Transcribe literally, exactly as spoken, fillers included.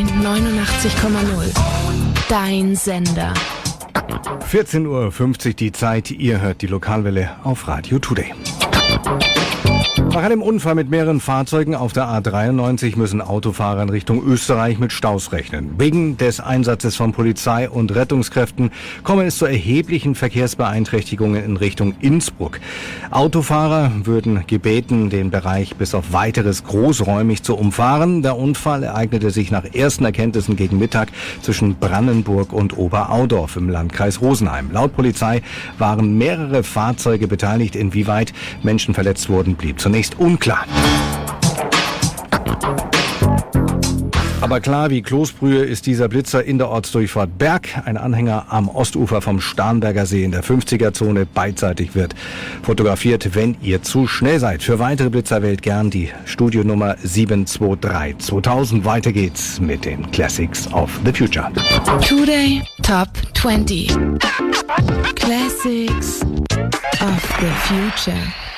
neunundachtzig Komma null. Dein Sender. vierzehn Uhr fünfzig die Zeit. Ihr hört die Lokalwelle auf Radio Today. Nach einem Unfall mit mehreren Fahrzeugen auf der A dreiundneunzig müssen Autofahrer in Richtung Österreich mit Staus rechnen. Wegen des Einsatzes von Polizei und Rettungskräften komme es zu erheblichen Verkehrsbeeinträchtigungen in Richtung Innsbruck. Autofahrer würden gebeten, den Bereich bis auf weiteres großräumig zu umfahren. Der Unfall ereignete sich nach ersten Erkenntnissen gegen Mittag zwischen Brannenburg und Oberaudorf im Landkreis Rosenheim. Laut Polizei waren mehrere Fahrzeuge beteiligt. Inwieweit Menschen verletzt wurden, blieb zunächst unklar. Aber klar wie Kloßbrühe ist dieser Blitzer in der Ortsdurchfahrt Berg, ein Anhänger am Ostufer vom Starnberger See in der fünfziger-Zone, beidseitig wird fotografiert, wenn ihr zu schnell seid. Für weitere Blitzer wählt gern die Studionummer sieben zwei drei zweitausend. Weiter geht's mit den Classics of the Future. Today Top zwanzig. Classics of the Future.